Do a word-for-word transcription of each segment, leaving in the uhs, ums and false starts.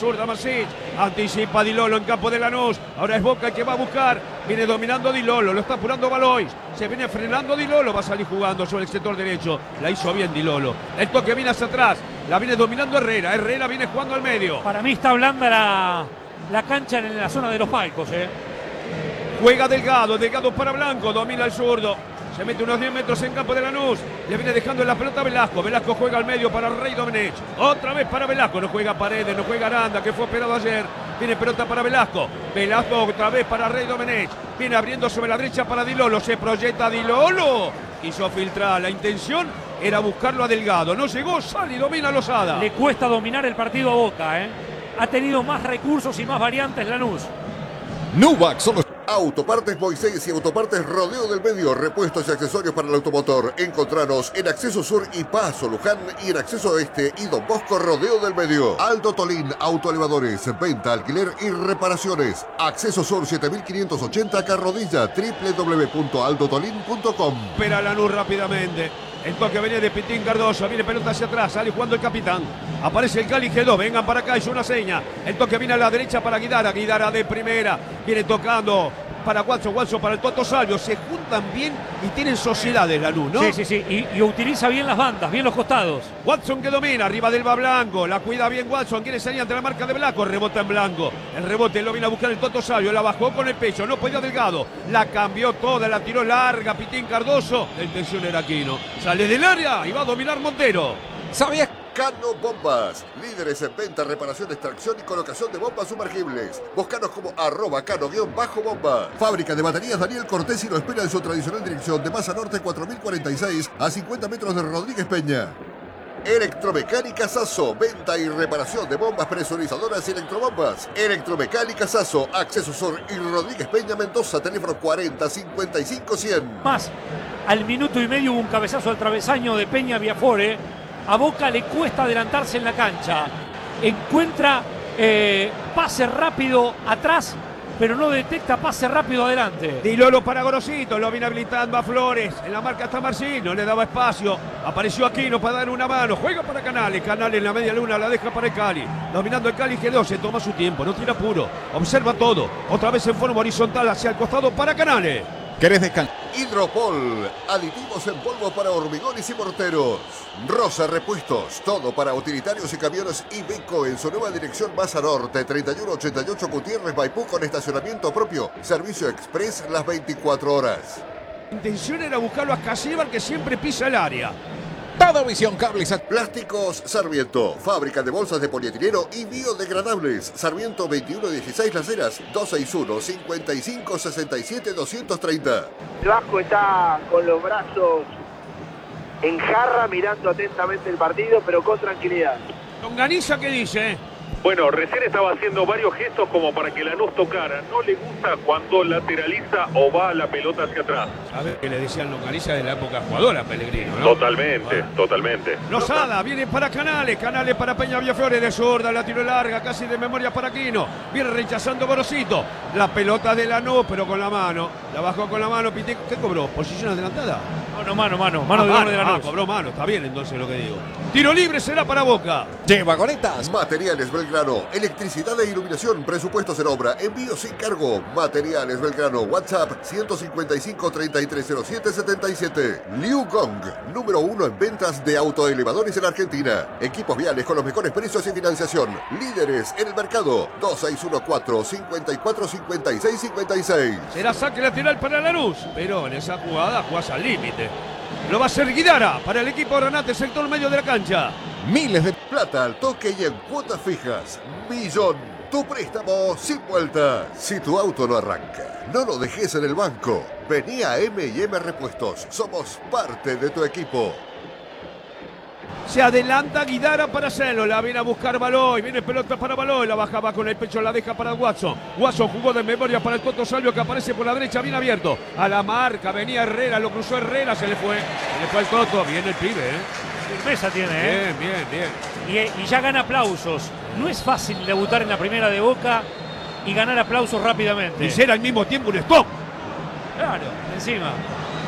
zurda Masic. Anticipa Di Lolo en campo de Lanús. Ahora es Boca el que va a buscar. Viene dominando Di Lolo. Lo está apurando Valois. Se viene frenando Di Lolo. Va a salir jugando sobre el sector derecho. La hizo bien Di Lolo. El toque viene hacia atrás. La viene dominando Herrera. Herrera viene jugando al medio. Para mí está blanda la, la cancha en la zona de los palcos. ¿eh? Juega Delgado. Delgado para Blanco. Domina el zurdo. Se mete unos diez metros en campo de Lanús. Le viene dejando la pelota a Velasco. Velasco juega al medio para Rey Domenech. Otra vez para Velasco. No juega Paredes, no juega Aranda, que fue operado ayer. Viene pelota para Velasco. Velasco otra vez para Rey Domenech. Viene abriendo sobre la derecha para Di Lolo. Se proyecta Di Lolo. Quiso filtrar. La intención era buscarlo a Delgado. No llegó, sale y domina Lozada. Le cuesta dominar el partido a Boca. ¿eh? Ha tenido más recursos y más variantes Lanús. Nubac solo. Autopartes Moisés y Autopartes Rodeo del Medio. Repuestos y accesorios para el automotor. Encontranos en Acceso Sur y Paso Luján y en Acceso Este y Don Bosco Rodeo del Medio. Aldo Tolín Autoelevadores. Venta, alquiler y reparaciones. Acceso Sur siete mil quinientos ochenta Carrodilla. doble u doble u doble u punto aldo tolín punto com. Espera Lanús rápidamente. El toque viene de Pitín Cardoso. Viene pelota hacia atrás. Sale jugando el capitán. Aparece el Cali G dos. Vengan para acá. Es una seña. El toque viene a la derecha para Guidara. Guidara de primera. Viene tocando para Watson. Watson para el Toto Salvio. Se juntan bien y tienen sociedades Lanús, ¿no? Sí, sí, sí. Y, y utiliza bien las bandas, bien los costados. Watson que domina. Arriba del va Blanco. La cuida bien Watson. Quiere salir ante la marca de Blanco. Rebota en Blanco. El rebote lo viene a buscar el Toto Salvio. La bajó con el pecho. No podía Delgado. La cambió toda. La tiró larga. Pitín Cardoso. La intención era Aquino. Sale del área y va a dominar Montero. ¿Sabías? Cano Bombas, líderes en venta, reparación, extracción y colocación de bombas sumergibles. Búscanos como arroba cano-bomba. Fábrica de baterías Daniel Cortés y lo espera en su tradicional dirección de Masa Norte cuatro mil cuarenta y seis a cincuenta metros de Rodríguez Peña. Electromecánica Sasso, venta y reparación de bombas presurizadoras y electrobombas. Electromecánica Sasso, Acceso Sur y Rodríguez Peña Mendoza, teléfono cuarenta cincuenta y cinco cien. Más, al minuto y medio hubo un cabezazo al travesaño de Peña Viafore. A Boca le cuesta adelantarse en la cancha. Encuentra eh, pase rápido atrás, pero no detecta pase rápido adelante. Di Lolo para Gorosito, lo viene habilitando a Flores. En la marca está Marcino, le daba espacio. Apareció Aquino para dar una mano. Juega para Canales. Canales en la media luna la deja para el Cali. Dominando el Cali G dos, se toma su tiempo, no tira apuro. Observa todo. Otra vez en forma horizontal hacia el costado para Canales. ¿Querés descansar? Hidropol, aditivos en polvo para hormigones y morteros. Rosa Repuestos, todo para utilitarios y camiones Iveco en su nueva dirección Masa Norte, treinta y uno ochenta y ocho Gutiérrez Maipú con estacionamiento propio. Servicio express las veinticuatro horas. La intención era buscarlo a Casíbar, que siempre pisa el área. Todo Visión Cables. Plásticos Sarmiento, fábrica de bolsas de polietileno y biodegradables. Sarmiento veintiuno dieciséis Las Heras, dos seis uno, cincuenta y cinco sesenta y siete doscientos treinta. El Vasco está con los brazos en jarra mirando atentamente el partido, pero con tranquilidad. Longaniza, ¿qué dice? Bueno, recién estaba haciendo varios gestos como para que Lanús tocara. No le gusta cuando lateraliza o va la pelota hacia atrás. ¿Sabes qué le decían Longaniza de la época jugadora, Pellegrino, no? Totalmente, Ah. totalmente. Lozada, viene para Canales, Canales para Peña Viafore de zurda, la tiró larga, casi de memoria para Aquino. Viene rechazando Gorosito. La pelota de Lanús, pero con la mano. La bajó con la mano, Pitín. ¿Qué cobró? ¿Posición adelantada? Mano, mano, mano. Mano Ah, de hombre de ah, Lanús. cobró mano, está bien entonces lo que digo. Tiro libre será para Boca. Lleva goletas. Materiales Belgrano, electricidad e iluminación, presupuestos en obra, envío sin cargo. Materiales Belgrano, WhatsApp ciento cincuenta y cinco, treinta y tres cero siete, setenta y siete. Liu Gong, número uno en ventas de autoelevadores en Argentina. Equipos viales con los mejores precios y financiación. Líderes en el mercado. dos seis uno cuatro, cinco cuatro, cinco seis, cinco seis. Será saque lateral para Lanús, pero en esa jugada jugás al límite. Lo va a hacer Guidara para el equipo Renate, sector medio de la cancha. Miles de plata al toque y en cuotas fijas. Millón. Tu préstamo sin vuelta. Si tu auto no arranca, no lo dejes en el banco. Vení a eme y eme Repuestos. Somos parte de tu equipo. Se adelanta Guidara para hacerlo. La viene a buscar Baloy. Viene pelota para Baloy. La bajaba con el pecho. La deja para Watson. Watson jugó de memoria para el Toto Salvio, que aparece por la derecha bien abierto. A la marca. Venía Herrera. Lo cruzó Herrera. Se le fue. Se le fue el Toto. Viene el pibe, ¿eh? Firmeza tiene, ¿eh? Bien, bien, bien. Y, y ya gana aplausos. No es fácil debutar en la primera de Boca y ganar aplausos rápidamente. Y ser al mismo tiempo un stop. Claro, encima.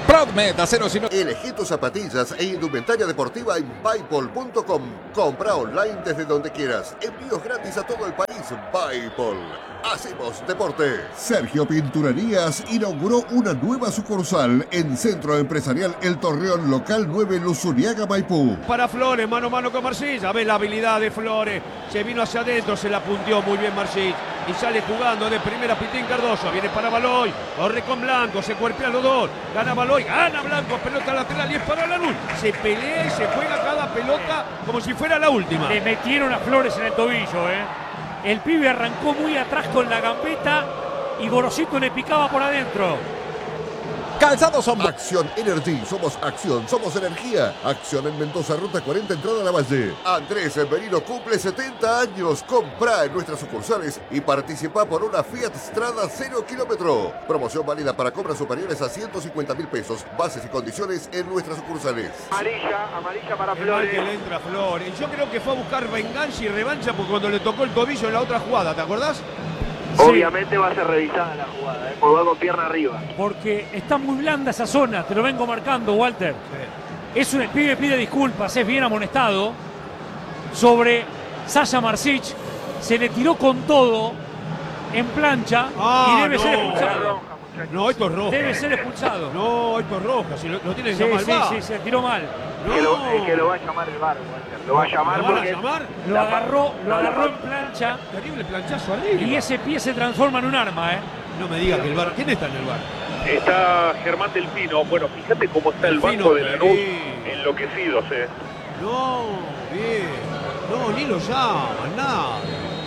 Proudmed, aceros y no... Elegí tus zapatillas e indumentaria deportiva en Buypol punto com. Compra online desde donde quieras. Envíos gratis a todo el país. Buypol. Hacemos deporte. Sergio Pinturerías inauguró una nueva sucursal en Centro Empresarial El Torreón, local nueve, Luzuriaga, Maipú. Para Flores, mano a mano con Marsilla. Ve la habilidad de Flores. Se vino hacia adentro, se la punteó muy bien Marsilla. Y sale jugando de primera Pitín Cardoso. Viene para Baloy. Corre con Blanco. Se cuerpea los dos. Gana Baloy. Gana Blanco. Pelota lateral y es para Lanús. Se pelea y se juega cada pelota como si fuera la última. Le metieron a Flores en el tobillo, ¿eh? El pibe arrancó muy atrás con la gambeta y Gorosito le picaba por adentro. Calzados son... Acción Energy, somos acción, somos energía. Acción en Mendoza, ruta cuarenta, entrada a la Valle. Andrés Merino cumple setenta años. Comprá en nuestras sucursales y participa por una Fiat Strada cero kilómetro. Promoción válida para compras superiores a ciento cincuenta mil pesos. Bases y condiciones en nuestras sucursales. Amarilla, amarilla para Qué mal Flores. que le entra Flores. Yo creo que fue a buscar venganza y revancha porque cuando le tocó el tobillo en la otra jugada, ¿te acordás? Obviamente va a ser revisada la jugada, ¿eh? Porque va con pierna arriba. Porque está muy blanda esa zona, te lo vengo marcando, Walter. Sí. Es un, el pibe pide disculpas, es bien amonestado. Sobre Sasha Marsic, se le tiró con todo en plancha Ah, y debe no. ser Era expulsado. roja, muchachos. No, esto es rojo. Debe ser expulsado. No, esto es roja. Si lo, lo tiene que Sí, llamar sí, al V A R. sí, se tiró mal. No. Que lo, es que lo va a llamar el V A R, Walter. Lo va a llamar ¿Lo van a porque... llamar? Lo La- agarró, lo la- agarró en plancha Terrible planchazo arriba. y ese pie se transforma en un arma, ¿eh? No me diga que el V A R. ¿Quién está en el V A R? Está Germán Delfino. Bueno, fíjate cómo está el Delfino, banco de Lanús, sí. enloquecidos, eh. No, bien. No, ni lo llaman, nada.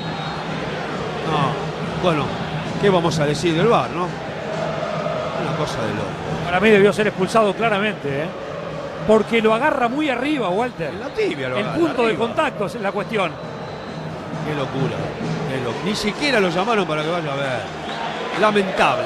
No. Bueno, ¿qué vamos a decir del V A R, no? Una cosa de loco. Para mí debió ser expulsado claramente, ¿eh? Porque lo agarra muy arriba, Walter. En la tibia lo El agarra, punto de arriba. contacto es la cuestión. Qué locura. Qué lo- Ni siquiera lo llamaron para que vaya a ver. Lamentable.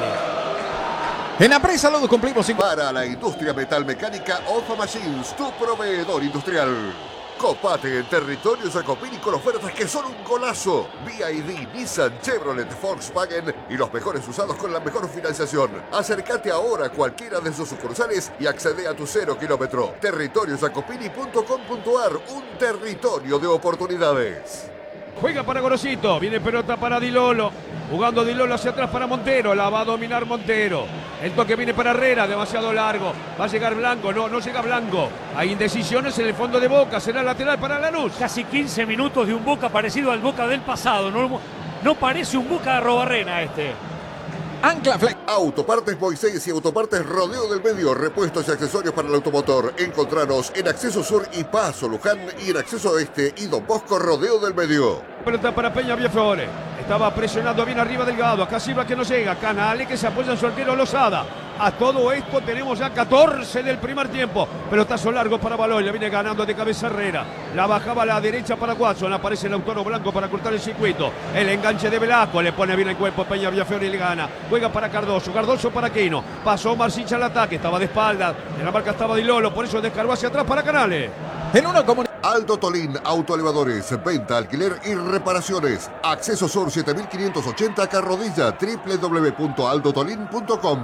En Apre Salud cumplimos cinco... Para la industria metalmecánica, Ofa Machines, tu proveedor industrial. Copate en territorio Jacopini con ofertas que son un golazo. B I D, Nissan, Chevrolet, Volkswagen y los mejores usados con la mejor financiación. Acércate ahora a cualquiera de sus sucursales y accede a tu cero kilómetro. territorio jacopini punto com punto ar, un territorio de oportunidades. Juega para Gorosito. Viene pelota para Dilolo. Jugando Dilolo hacia atrás para Montero. La va a dominar Montero. El toque viene para Herrera. Demasiado largo. Va a llegar Blanco. No, no llega Blanco. Hay indecisiones en el fondo de Boca. Será lateral para Lanús. Casi quince minutos de un Boca parecido al Boca del pasado. No, no parece un Boca de Arrobarrena este. Ancla Flex. Autopartes Moisés y Autopartes Rodeo del Medio, repuestos y accesorios para el automotor. Encontranos en Acceso Sur y Paso Luján y en Acceso Este y Don Bosco Rodeo del Medio. Pelota para Peña Viafore. Estaba presionando bien arriba Delgado. Acá Silva que no llega. Canales que se apoya en su arquero Lozada. A todo esto tenemos ya catorce del primer tiempo. Pelotazo largo para Baloy. Le viene ganando de cabeza Herrera. La bajaba a la derecha para Watson. Aparece el autónomo Blanco para cortar el circuito. El enganche de Velasco. Le pone bien el cuerpo Peña Viafore y le gana. Juega para Cardoso. Cardoso para Quino. Pasó Marsicha al ataque. Estaba de espaldas. En la marca estaba Dilolo. Por eso descargó hacia atrás para Canales. En una comunidad... Aldo Tolín, autoelevadores, venta, alquiler y reparaciones. Acceso Sur siete mil quinientos ochenta Carrodilla, doble u doble u doble u punto aldo tolín punto com.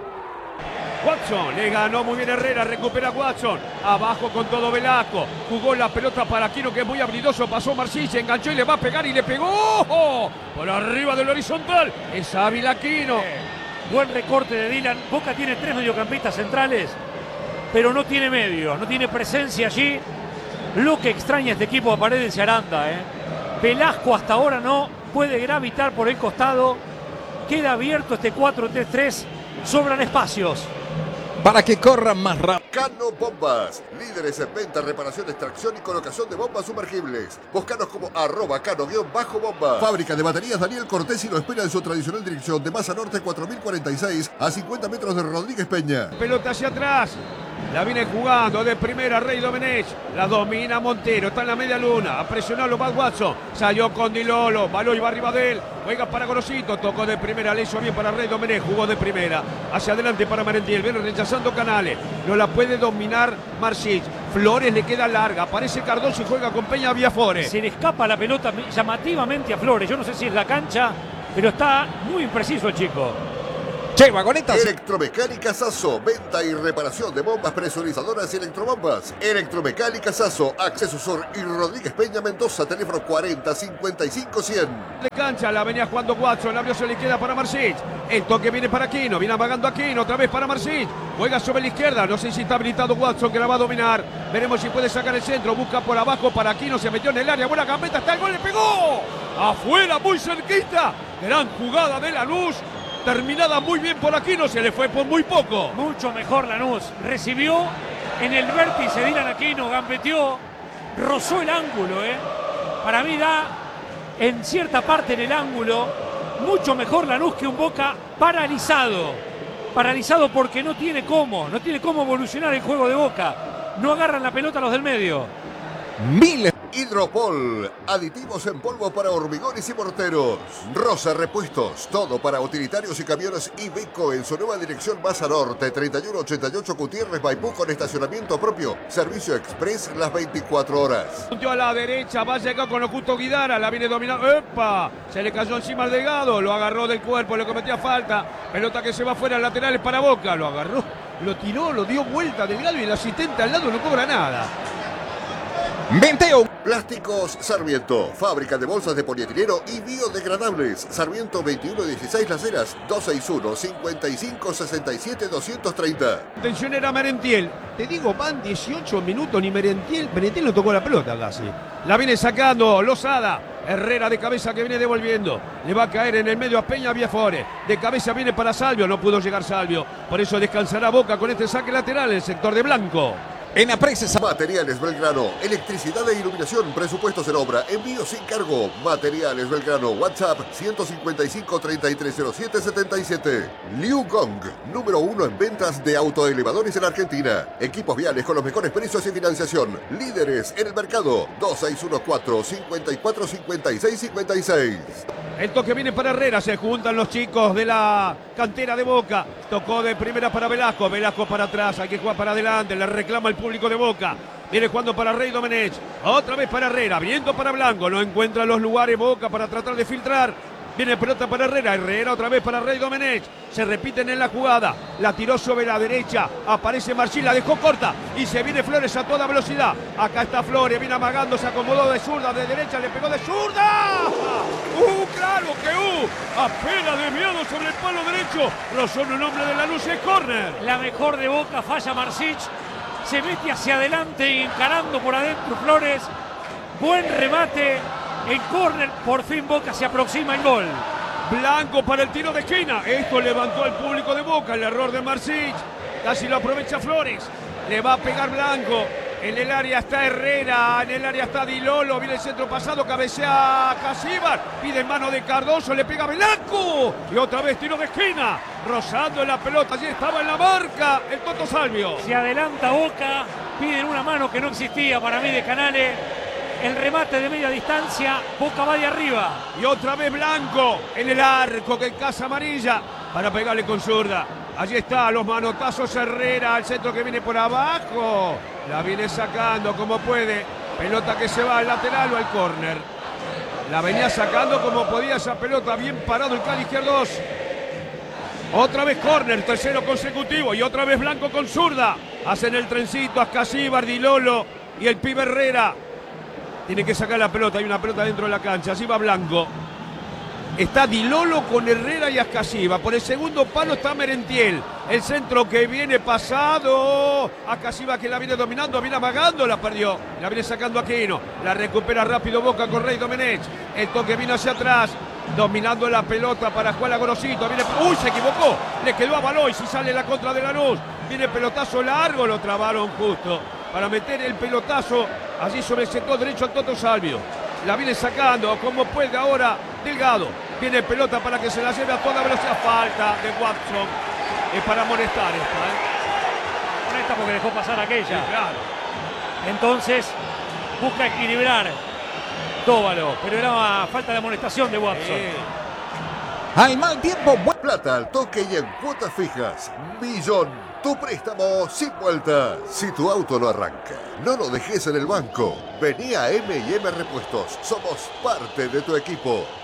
Watson le ganó muy bien Herrera, recupera Watson, abajo con todo Velasco, jugó la pelota para Quino que es muy habilidoso, pasó Marsic, se enganchó y le va a pegar y le pegó ¡oh! Por arriba del horizontal, es hábil Aquino. Buen recorte de Dylan. Boca tiene tres mediocampistas centrales, pero no tiene medio, no tiene presencia allí. Lo que extraña este equipo a Paredes y Aranda, ¿eh? Velasco hasta ahora no puede gravitar por el costado. Queda abierto este cuatro tres tres. Sobran espacios. Para que corran más rápido. Cano Bombas, líderes en venta, reparación, extracción y colocación de bombas sumergibles. Búscanos como arroba cano-bomba. Fábrica de baterías Daniel Cortés y lo espera en su tradicional dirección de Masa Norte cuatro mil cuarenta y seis a cincuenta metros de Rodríguez Peña. Pelota hacia atrás. La viene jugando de primera Rey Domenech. La domina Montero. Está en la media luna. Ha presionado Bad Watson. Salió con Dilolo. Baloy va arriba de él. Juega para Gorosito. Tocó de primera. Le hizo bien para Rey Domenech. Jugó de primera. Hacia adelante para Merentiel. Viene rechazando Canales. No la puede dominar Marsic. Flores le queda larga. Aparece Cardoso y juega con Peña Viafore. Se le escapa la pelota llamativamente a Flores. Yo no sé si es la cancha, pero está muy impreciso el chico. Che, vagonetas. Electromecánica Sasso, venta y reparación de bombas presurizadoras y electrobombas. Electromecánica Sasso, Acceso Sur y Rodríguez Peña Mendoza, teléfono cuarenta cincuenta y cinco cien. De cancha, la venía jugando Watson, la abrió sobre la izquierda para Marsic. El toque viene para Aquino, viene amagando Aquino, otra vez para Marsic. Juega sobre la izquierda, no sé si está habilitado Watson, que la va a dominar. Veremos si puede sacar el centro, busca por abajo para Aquino, se metió en el área, buena gambeta, está el gol, le pegó. Afuera, muy cerquita. Gran jugada de Lanús. Terminada muy bien por Aquino, se le fue por muy poco. Mucho mejor Lanús. Recibió en el vértice Dylan Aquino, gambeteó, rozó el ángulo. ¿eh? Para mí da en cierta parte en el ángulo mucho mejor Lanús que un Boca paralizado. Paralizado porque no tiene cómo, no tiene cómo evolucionar el juego de Boca. No agarran la pelota los del medio. Miles. Hidropol, aditivos en polvo para hormigones y morteros. Rosa Repuestos, todo para utilitarios y camiones Iveco en su nueva dirección Baza Norte, treinta y uno ochenta y ocho Gutiérrez Maipú, con estacionamiento propio. Servicio express las veinticuatro horas. Punteó a la derecha, va a llegar con lo justo Guidara, la viene dominando. ¡Epa! Se le cayó encima al Delgado, lo agarró del cuerpo, le cometía falta. Pelota que se va fuera, laterales para Boca, lo agarró, lo tiró, lo dio vuelta Delgado y el asistente al lado no cobra nada. Venteo. Plásticos Sarmiento, fábrica de bolsas de polietileno y biodegradables. Sarmiento veintiuno dieciséis Las Heras, dos seis uno, cincuenta y cinco sesenta y siete doscientos treinta. Atención, era Merentiel. Te digo, van dieciocho minutos, ni Merentiel. Merentiel no tocó la pelota casi. La viene sacando Lozada. Herrera de cabeza que viene devolviendo. Le va a caer en el medio a Peña Viafore. De cabeza viene para Salvio. No pudo llegar Salvio. Por eso descansará Boca con este saque lateral en el sector de Blanco. En Apresa. Materiales Belgrano, electricidad e iluminación, presupuestos en obra, envío sin cargo. Materiales Belgrano, WhatsApp ciento cincuenta y cinco, treinta y tres cero siete, setenta y siete. Liu Gong, número uno en ventas de autoelevadores en Argentina. Equipos viales con los mejores precios y financiación. Líderes en el mercado. dos seis uno cuatro, cinco cuatro, cinco seis cinco seis. El toque viene para Herrera, se juntan los chicos de la cantera de Boca. Tocó de primera para Velasco, Velasco para atrás, hay que jugar para adelante, le reclama el público de Boca. Viene jugando para Rey Domenech, otra vez para Herrera, viendo para Blanco, no encuentra los lugares Boca para tratar de filtrar. Viene pelota para Herrera, Herrera otra vez para Rey Domenech. Se repiten en la jugada, la tiró sobre la derecha, aparece Marchín, la dejó corta y se viene Flores a toda velocidad. Acá está Flores, viene amagando, se acomodó de zurda, de derecha, le pegó de zurda. ¡Uh, claro que uh! Apenas desviado sobre el palo derecho, rozó en un hombre de Lanús, es córner. La mejor de Boca, falla Marsic, se mete hacia adelante y encarando por adentro Flores. Buen remate. En córner, por fin Boca se aproxima el gol. Blanco para el tiro de esquina. Esto levantó al público de Boca. El error de Marsic. Casi lo aprovecha Flores. Le va a pegar Blanco. En el área está Herrera. En el área está Di Lolo. Viene el centro pasado. Cabecea Casíbar. Pide en mano de Cardoso. Le pega Blanco. Y otra vez tiro de esquina. Rozando en la pelota. Allí estaba en la marca el Toto Salvio. Se adelanta Boca. Piden una mano que no existía para mí de Canales. El remate de media distancia, Boca va de arriba. Y otra vez Blanco en el arco que casa amarilla para pegarle con zurda. Allí está, los manotazos Herrera, al centro que viene por abajo. La viene sacando como puede. Pelota que se va al lateral o al córner. La venía sacando como podía esa pelota, bien parado el Cali izquierdos. Otra vez córner, tercero consecutivo. Y otra vez Blanco con zurda. Hacen el trencito, Ascasíbar, Di Lolo y el pibe Herrera. Tiene que sacar la pelota, hay una pelota dentro de la cancha, así va Blanco. Está Di Lolo con Herrera y Ascasíbar. Por el segundo palo está Merentiel. El centro que viene pasado. Ascasíbar que la viene dominando, viene amagando, la perdió. La viene sacando Aquino. La recupera rápido Boca con Rey Domenech. El toque vino hacia atrás. Dominando la pelota para Juan Gorosito. Viene... ¡Uy! Se equivocó. Le quedó a Baloy. Si sale la contra de Lanús. Viene pelotazo largo. Lo trabaron justo. Para meter el pelotazo allí sobre el sector derecho al Toto Salvio. La viene sacando como puede ahora Delgado. Viene pelota para que se la lleve a toda velocidad. Falta de Watson. Es para amonestar esta, ¿eh? Amonesta porque dejó pasar aquella. Sí, claro. Entonces busca equilibrar Tóbalo, pero era falta de amonestación de Watson. Sí. Al mal tiempo. Plata al toque y en cuotas fijas. Millón. Tu préstamo sin vuelta. Si tu auto no arranca, no lo dejes en el banco. Vení a eme y eme Repuestos. Somos parte de tu equipo.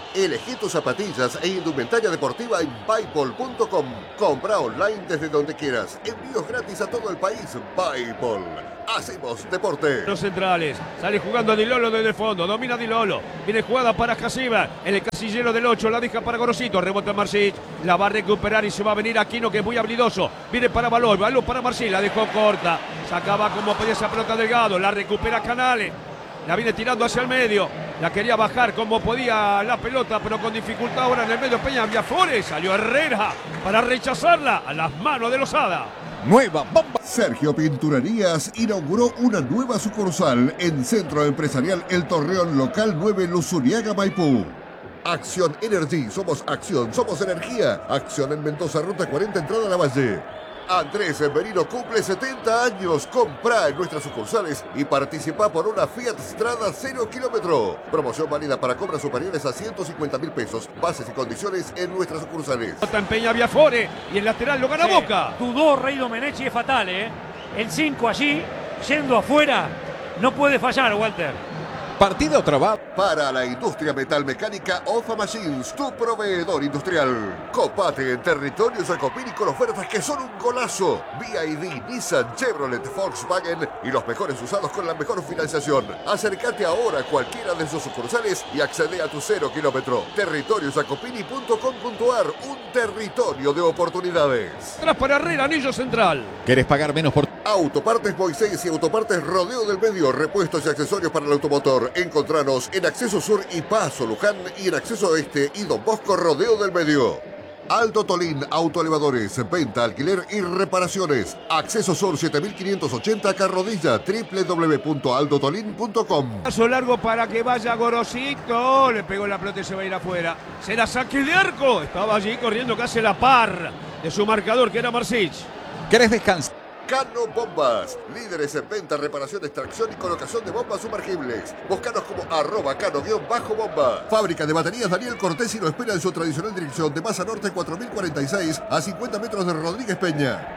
Elegí tus zapatillas e indumentaria deportiva en Bipol punto com. Compra online desde donde quieras. Envíos gratis a todo el país. Bipol. Hacemos deporte. Los centrales. Sale jugando Di Lolo desde el fondo. Domina Di Lolo. Viene jugada para Casiva. En el casillero del ocho. La deja para Gorosito. Rebota Marsic. La va a recuperar y se va a venir Aquino, que es muy habilidoso. Viene para Baloy. Balón para Marsic. La dejó corta. Sacaba como podía esa pelota Delgado. La recupera Canales. La viene tirando hacia el medio. La quería bajar como podía la pelota, pero con dificultad ahora en el medio Peña Viafore. Salió Herrera para rechazarla a las manos de Lozada. Nueva bomba. Sergio Pinturerías inauguró una nueva sucursal en Centro Empresarial El Torreón, local nueve, Luzuriaga, Maipú. Acción Energy, somos acción, somos energía. Acción en Mendoza, ruta cuarenta, entrada a la Valle. Andrés Merino cumple setenta años. Comprá en nuestras sucursales y participa por una Fiat Strada cero kilómetro. Promoción válida para compras superiores a ciento cincuenta mil pesos. Bases y condiciones en nuestras sucursales. En Peña Viafore y el lateral lo gana Sí, Boca. Dudó Rey Domenech y es fatal, ¿eh? El cinco allí, yendo afuera, no puede fallar, Walter. Partido trabado. Para la industria metalmecánica, Ofa Machines, tu proveedor industrial. Copate en territorio Jacopini con ofertas que son un golazo. B I D, Nissan, Chevrolet, Volkswagen y los mejores usados con la mejor financiación. Acércate ahora a cualquiera de sus sucursales y accede a tu cero kilómetro. territorio jacopini punto com punto ar, un territorio de oportunidades. Atrás para Herrera, anillo central. ¿Querés pagar menos por Autopartes Moisés y Autopartes Rodeo del Medio, repuestos y accesorios para el automotor. Encontranos en Acceso Sur y Paso Luján y en Acceso Este y Don Bosco Rodeo del Medio. Alto Tolín, autoelevadores, venta, alquiler y reparaciones. Acceso Sur siete mil quinientos ochenta, Carrodilla, doble u doble u doble u punto aldo tolín punto com. Paso largo para que vaya Gorosito. Le pegó la pelota y se va a ir afuera. Será saque de arco. Estaba allí corriendo casi la par de su marcador, que era Marsic. ¿Querés descansar? Cano Bombas, líderes en venta, reparación, extracción y colocación de bombas sumergibles. Búscanos como arroba cano-bomba. Fábrica de baterías Daniel Cortés y lo espera en su tradicional dirección de Masa Norte cuatro mil cuarenta y seis a cincuenta metros de Rodríguez Peña.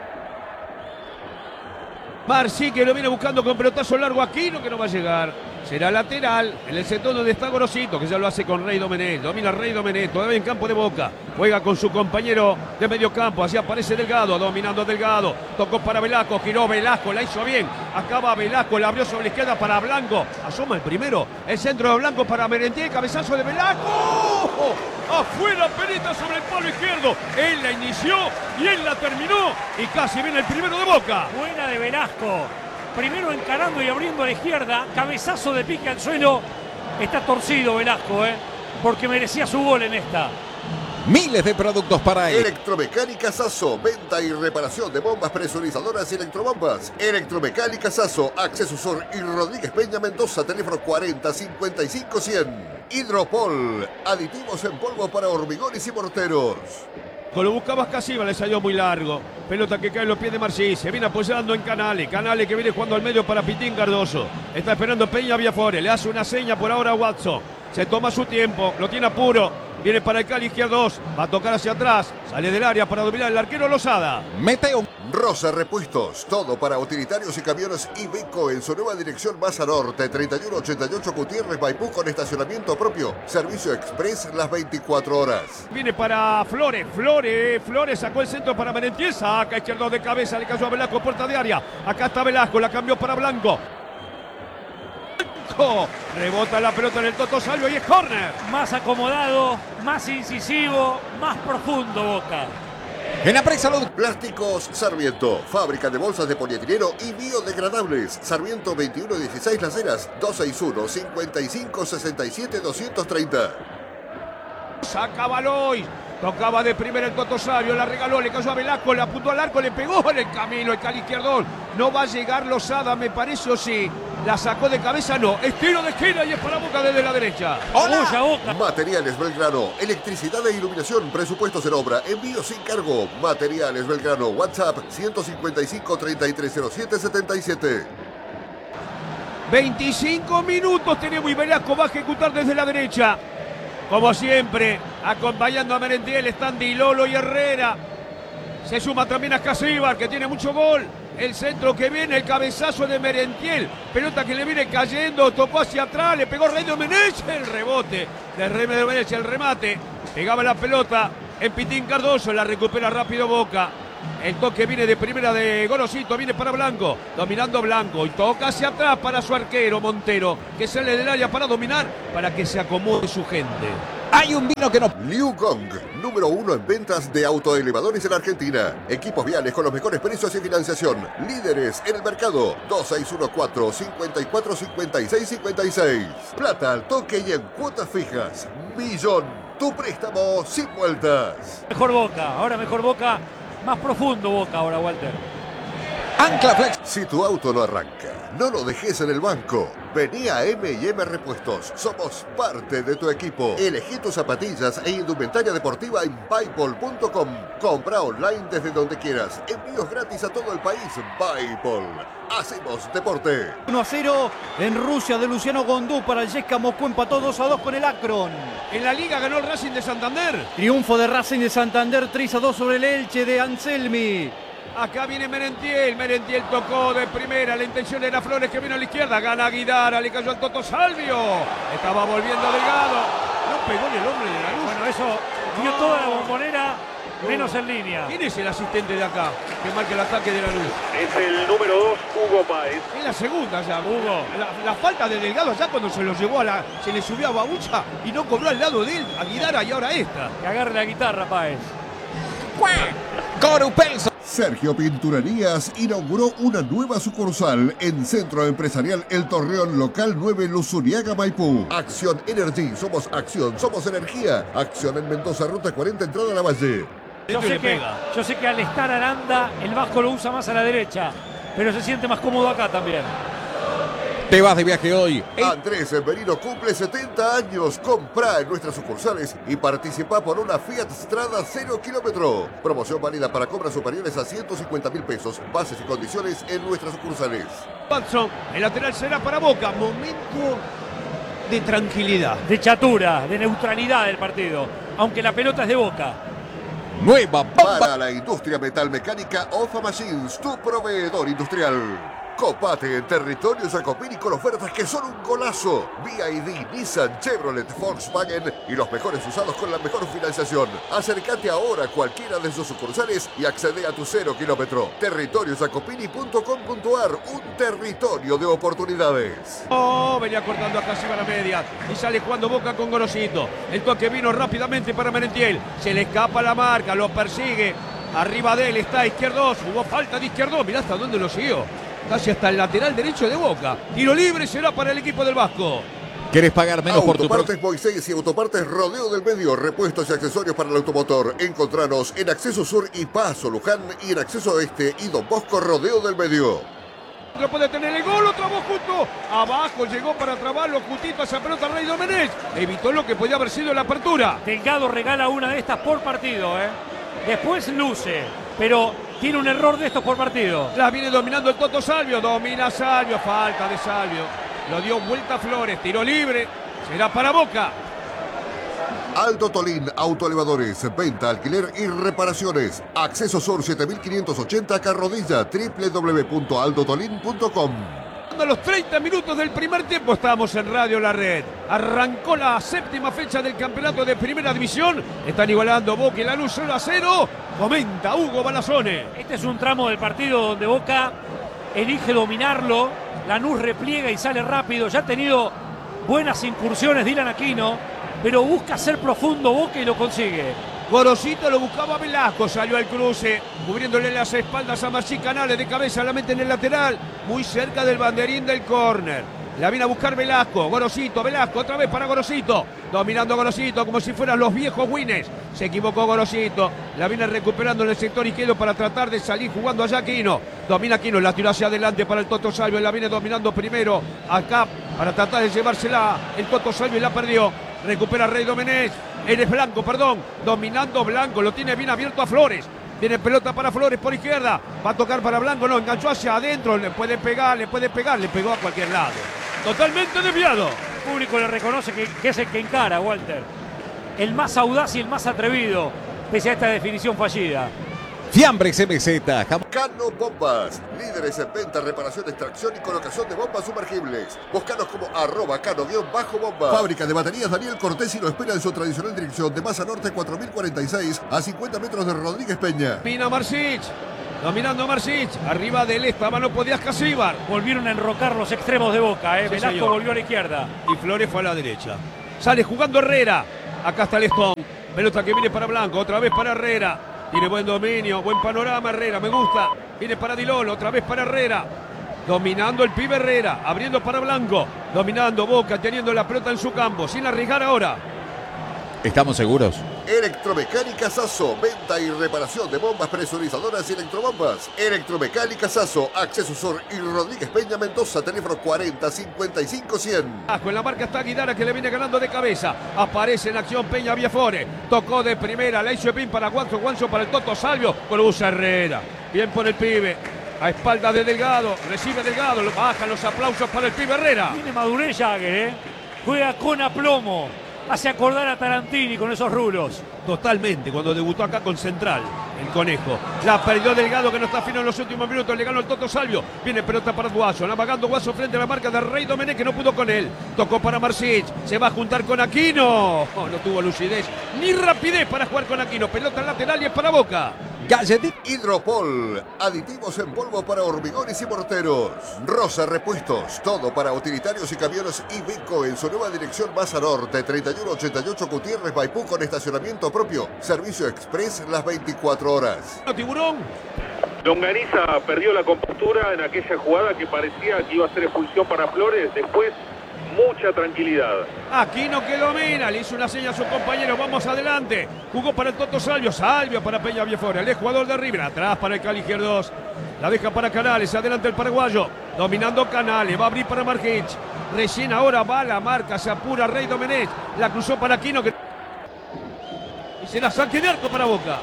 Marsic, que lo viene buscando con pelotazo largo, Aquino, que no va a llegar. Será lateral en el sector donde está Gorosito, que ya lo hace con Rey Domenech. Domina Rey Domenech, todavía en campo de Boca. Juega con su compañero de medio campo. Así aparece Delgado, dominando Delgado. Tocó para Velasco, giró Velasco, la hizo bien. Acaba Velasco, la abrió sobre la izquierda para Blanco. Asoma el primero. El centro de Blanco para Merentiel, cabezazo de Velasco. ¡Oh! Afuera, pelita sobre el palo izquierdo. Él la inició y él la terminó. Y casi viene el primero de Boca. Buena de Velasco. Primero encarando y abriendo a la izquierda. Cabezazo de pique al suelo. Está torcido Velasco, ¿eh? Porque merecía su gol en esta. Miles de productos para él. Electromecánica Sasso, venta y reparación de bombas presurizadoras y electrobombas. Electromecánica Sasso, Acceso Sur y Rodríguez Peña Mendoza, teléfono cuarenta cincuenta y cinco cien. Hidropol, aditivos en polvo para hormigones y morteros. Lo buscaba Casiva, le salió muy largo. Pelota que cae en los pies de Marsic. Se viene apoyando en Canales. Canales que viene jugando al medio para Pitín Cardoso. Está esperando Peña Viafore. Le hace una seña por ahora a Watson. Se toma su tiempo. Lo tiene apuro. Viene para el Cali izquierdo. Va a tocar hacia atrás. Sale del área para dominar el arquero Lozada. Meteo. Rosa Repuestos, todo para utilitarios y camiones Iveco en su nueva dirección Masa Norte, treinta y uno ochenta y ocho Gutiérrez, Maipú, con estacionamiento propio. Servicio express las veinticuatro horas. Viene para Flores, Flores, Flores sacó el centro para Merentiel, saca izquierdo de cabeza, le cayó a Velasco, puerta de área. Acá está Velasco, la cambió para Blanco. Blanco, rebota la pelota en el Toto Salvio y es córner. Más acomodado, más incisivo, más profundo Boca. En Aprex Salud. Plásticos Sarmiento, fábrica de bolsas de polietileno y biodegradables. Sarmiento veintiuno dieciséis Las Heras, dos seis uno, cinco cinco, seis siete, dos tres cero. Saca Baloy. Tocaba de primera el Toto Salvio, la regaló, le cayó a Velasco, le apuntó al arco, le pegó en el camino, el Cali izquierdón. No va a llegar Lozada, me parece, o sí. La sacó de cabeza, no. Estilo de esquina y es para Boca desde la derecha. ¡Hola! Boca. Materiales Belgrano, electricidad e iluminación, presupuestos en obra, envío sin cargo. Materiales Belgrano, WhatsApp ciento cincuenta y cinco, treinta y tres cero siete, setenta y siete. veinticinco minutos tenemos y Velasco va a ejecutar desde la derecha. Como siempre, acompañando a Merentiel están Di Lolo y Herrera. Se suma también a Casíbar, que tiene mucho gol. El centro que viene, el cabezazo de Merentiel. Pelota que le viene cayendo, tocó hacia atrás, le pegó Rey Domenech. El rebote de Rey Domenech, el remate. Pegaba la pelota en Pitín Cardoso, la recupera rápido Boca. El toque viene de primera de Gorosito, viene para Blanco, dominando Blanco y toca hacia atrás para su arquero Montero, que sale del área para dominar, para que se acomode su gente. Hay un vino que no... Liu Gong, número uno en ventas de autoelevadores en Argentina. Equipos viales con los mejores precios y financiación. Líderes en el mercado. dos seis uno cuatro, cinco cuatro, cinco seis cinco seis. Plata al toque y en cuotas fijas. Millón. Tu préstamo sin vueltas. Mejor Boca, ahora mejor Boca. Más profundo Boca ahora, Walter. Ancla Flex. Si tu auto no arranca, no lo dejes en el banco. Vení a M y M Repuestos. Somos parte de tu equipo. Elegí tus zapatillas e indumentaria deportiva en Bipol punto com. Compra online desde donde quieras. Envíos gratis a todo el país. Bipol. Hacemos deporte. uno a cero en Rusia de Luciano Gondú para el Yesca Moscú. Empató dos a dos con el Akron. En la Liga ganó el Racing de Santander. Triunfo de Racing de Santander, tres a dos sobre el Elche de Anselmi. Acá viene Merentiel, Merentiel tocó de primera, la intención era Flores que vino a la izquierda, gana Guidara, le cayó al Toto Salvio, estaba volviendo Delgado, no pegó en el hombre de la luz. Bueno, eso dio toda la bombonera, menos en línea. ¿Quién es el asistente de acá que marca el ataque de la luz? Es el número dos, Hugo Páez. Es la segunda ya. Hugo. La, la falta de Delgado allá cuando se lo llevó a la, se le subió a Babucha y no cobró al lado de él, a Guidara y ahora esta. Que agarre la guitarra, Páez. Corupelso. Sergio Pinturerías inauguró una nueva sucursal en Centro Empresarial El Torreón Local nueve Luzuriaga, Maipú. Acción Energy, somos acción, somos energía. Acción en Mendoza, Ruta cuarenta, entrada a la Valle. Yo sé, que, yo sé que al estar Aranda, el Vasco lo usa más a la derecha, pero se siente más cómodo acá también. Te vas de viaje hoy. Andrés Merino cumple setenta años. Comprá en nuestras sucursales y participa por una Fiat Strada cero kilómetro. Promoción válida para compras superiores a ciento cincuenta mil pesos. Bases y condiciones en nuestras sucursales. Watson, el lateral será para Boca. Momento de tranquilidad. De chatura, de neutralidad del partido, aunque la pelota es de Boca. Nueva bomba. Para la industria metalmecánica Ofa Machines, tu proveedor industrial. Copate en territorio Jacopini con ofertas que son un golazo. B I D, Nissan, Chevrolet, Volkswagen y los mejores usados con la mejor financiación. Acércate ahora a cualquiera de sus sucursales y accede a tu cero kilómetro. territorio jacopini punto com punto ar, un territorio de oportunidades. Oh, venía cortando acá arriba la media y sale jugando Boca con Gorosito. El toque vino rápidamente para Merentiel. Se le escapa la marca, lo persigue. Arriba de él está Izquierdos. Hubo falta de Izquierdos. Mirá hasta dónde lo siguió. Casi hasta el lateral derecho de Boca. Tiro libre será para el equipo del Vasco. ¿Querés pagar menos por tu Autopartes Moisés y Autopartes Rodeo del Medio. Repuestos y accesorios para el automotor. Encontranos en Acceso Sur y Paso Luján y en Acceso Este y Don Bosco Rodeo del Medio. Lo puede tener el gol, otra voz justo abajo, llegó para trabarlo justito a esa pelota Rey Domenech. Evitó lo que podía haber sido la apertura. Delgado regala una de estas por partido, ¿eh? Después luce, pero tiene un error de estos por partido. La viene dominando el Toto Salvio, domina Salvio, falta de Salvio. Lo dio vuelta a Flores, tiro libre, será para Boca. Aldo Tolín, autoelevadores, venta, alquiler y reparaciones. Acceso Sur siete mil quinientos ochenta Carrodilla, w w w punto aldo tolín punto com. A los treinta minutos del primer tiempo estamos en Radio La Red. Arrancó la séptima fecha del campeonato de primera división. Están igualando Boca y Lanús cero a cero. Comenta Hugo Balazone. Este es un tramo del partido donde Boca elige dominarlo. Lanús repliega y sale rápido. Ya ha tenido buenas incursiones Dylan Aquino, pero busca ser profundo Boca y lo consigue. Gorosito lo buscaba Velasco, salió al cruce, cubriéndole las espaldas a Marcí Canales, de cabeza la mete en el lateral, muy cerca del banderín del córner. La viene a buscar Velasco, Gorosito, Velasco, otra vez para Gorosito, dominando Gorosito como si fueran los viejos Wines. Se equivocó Gorosito, la viene recuperando en el sector izquierdo para tratar de salir jugando allá Aquino. Domina Aquino, la tiró hacia adelante para el Toto Salvio, la viene dominando primero acá para tratar de llevársela. El Toto Salvio y la perdió. Recupera Rey Domenech, eres Blanco, perdón, dominando Blanco, lo tiene bien abierto a Flores. Tiene pelota para Flores por izquierda, va a tocar para Blanco, no, enganchó hacia adentro, le puede pegar, le puede pegar, le pegó a cualquier lado. Totalmente desviado. El público le reconoce que, que es el que encara, Walter. El más audaz y el más atrevido, pese a esta definición fallida. Fiambres M Z. Jamón. Cano Bombas, líderes en venta, reparación, extracción y colocación de bombas sumergibles. Búscanos como arroba cano-bomba. Fábrica de baterías Daniel Cortés y lo espera en su tradicional dirección de Masa Norte cuatro mil cuarenta y seis a cincuenta metros de Rodríguez Peña. Pina Marsic. Dominando Marsic. Arriba del Estaba no podías Casíbar. Volvieron a enrocar los extremos de Boca. ¿eh? Sí, Velasco señor. volvió a la izquierda. Y Flores fue a la derecha. Sale jugando Herrera. Acá está Lestón. Pelota que viene para Blanco. Otra vez para Herrera. Tiene buen dominio, buen panorama Herrera, me gusta. Viene para Dilolo, otra vez para Herrera. Dominando el pibe Herrera, abriendo para Blanco. Dominando Boca, teniendo la pelota en su campo, sin arriesgar ahora. ¿Estamos seguros? Electromecánica Sasso, venta y reparación de bombas presurizadoras y electrobombas. Electromecánica Sasso, Acceso Sur y Rodríguez Peña Mendoza, teléfono cuarenta cincuenta y cinco cien. Con la marca está Guidara que le viene ganando de cabeza. Aparece en acción Peña Viafore. Tocó de primera, la hizo de pin para Guanzo, Guanzo para el Toto Salvio. Con usa Herrera. Bien por el pibe. A espalda de Delgado. Recibe Delgado. Bajan los aplausos para el pibe Herrera. Tiene madurez Jagger, ¿eh? Juega con aplomo. Hace acordar a Tarantini con esos rulos. Totalmente, cuando debutó acá con Central, el Conejo. La perdió Delgado, que no está fino en los últimos minutos. Le ganó el Toto Salvio. Viene pelota para Guaso. Navegando Guaso frente a la marca de Rey Domenech, que no pudo con él. Tocó para Marsic. Se va a juntar con Aquino. Oh, no tuvo lucidez ni rapidez para jugar con Aquino. Pelota lateral y es para Boca. Galletita. Hidropol, aditivos en polvo para hormigones y morteros. Rosa Repuestos, todo para utilitarios y camiones Iveco en su nueva dirección Masa Norte, treinta y uno ochenta y ocho Gutiérrez Maipú, con estacionamiento propio. Servicio express las veinticuatro horas. ¿No, Tiburón? Longaniza perdió la compostura en aquella jugada que parecía que iba a ser expulsión para Flores. Después, mucha tranquilidad. Aquino que domina, le hizo una seña a sus compañeros, vamos adelante. Jugó para el Toto Salvio, Salvio para Peña Viafore, el jugador de River, atrás para el Cali Izquierdos. La deja para Canales, adelante el paraguayo, dominando Canales, va a abrir para Marquich. Recién ahora va la marca, se apura Rey Domenech, la cruzó para Aquino que... y será saque de arco para Boca.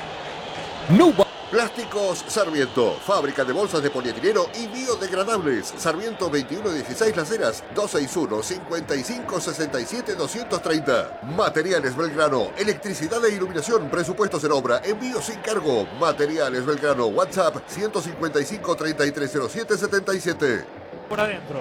Nuba. Plásticos Sarmiento, fábrica de bolsas de polietileno y biodegradables. Sarmiento veintiuno dieciséis Las Heras, dos seis uno, cinco cinco, seis siete, dos tres cero. Materiales Belgrano, electricidad e iluminación, presupuestos en obra, envío sin cargo. Materiales Belgrano, WhatsApp ciento cincuenta y cinco, treinta y tres cero siete, setenta y siete. Por adentro.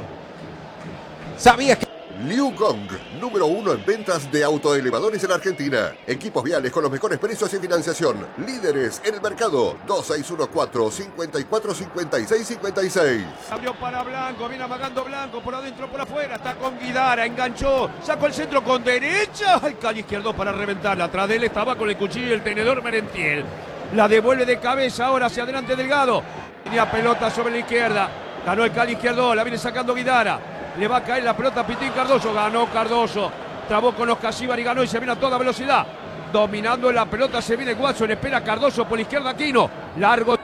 ¿Sabías que Liu Gong, número uno en ventas de autoelevadores en Argentina. Equipos viales con los mejores precios y financiación. Líderes en el mercado. dos seis uno cuatro, cinco cuatro, cinco seis cinco seis. Abrió para Blanco, viene amagando Blanco, por adentro, por afuera, está con Guidara, enganchó, sacó el centro con derecha, el Cali Izquierdo para reventarla. Atrás de él estaba con el cuchillo y el tenedor Merentiel. La devuelve de cabeza ahora hacia adelante Delgado. Tenía pelota sobre la izquierda, ganó el Cali Izquierdo, la viene sacando Guidara. Le va a caer la pelota a Pitín Cardoso. Ganó Cardoso. Trabó con los Casíbar y ganó y se viene a toda velocidad. Dominando la pelota se viene Watson. Espera Cardoso por la izquierda Aquino. Largo.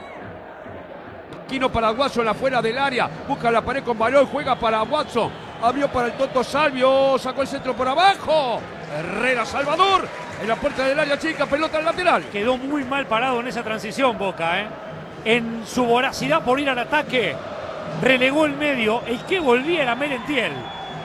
Aquino para Watson afuera del área. Busca la pared con Balón. Juega para Watson. Abrió para el Toto Salvio. Sacó el centro por abajo. Herrera Salvador. En la puerta del área chica. Pelota al lateral. Quedó muy mal parado en esa transición Boca, ¿eh? En su voracidad por ir al ataque. Relegó el medio, el que volvía era Merentiel.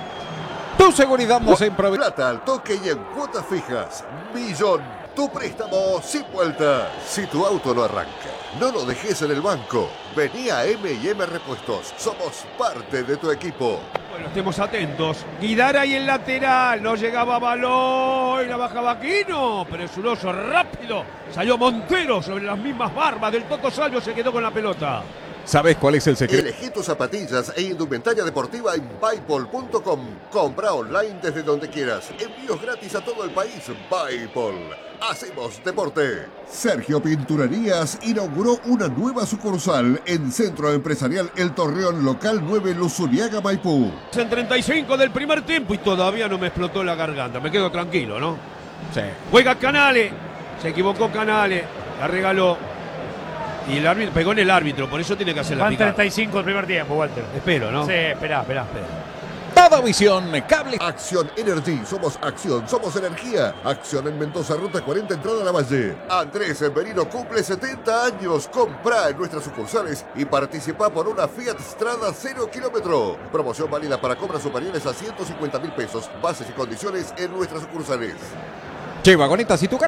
tu seguridad no se improvisa? Plata al toque y en cuotas fijas. Millón, tu préstamo sin vuelta. Si tu auto no arranca, no lo dejes en el banco. Vení a M y M Repuestos. Somos parte de tu equipo. Bueno, estemos atentos. Guidara y el lateral. No llegaba balón. Y la bajaba Aquino. Presuroso, rápido. Salió Montero sobre las mismas barbas del Toto Salvio. Se quedó con la pelota. ¿Sabes cuál es el secreto? Elegí tus zapatillas e indumentaria deportiva en Buypol punto com. Compra online desde donde quieras. Envíos gratis a todo el país. Buypol. Hacemos deporte. Sergio Pinturerías inauguró una nueva sucursal en Centro Empresarial El Torreón, local nueve, Luzuriaga, Maipú. En treinta y cinco del primer tiempo y todavía no me explotó la garganta. Me quedo tranquilo, ¿no? Sí. Juega Canales. Se equivocó Canales. La regaló. Y el árbitro pegó en el árbitro, por eso tiene que hacer la Van picada. treinta y cinco el primer tiempo, Walter. Espero, ¿no? Sí, esperá, esperá, esperá. Toda visión, cable. Acción Energy, somos acción, somos energía. Acción en Mendoza, ruta cuarenta, entrada a la Valle. Andrés Merino cumple setenta años. Comprá en nuestras sucursales y participa por una Fiat Strada cero kilómetro. Promoción válida para compras superiores a ciento cincuenta mil pesos. Bases y condiciones en nuestras sucursales. Che, vagonetas y tu gato.